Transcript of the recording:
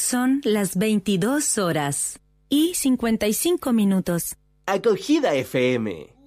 Son las 22 horas y 55 minutos. Acogida FM.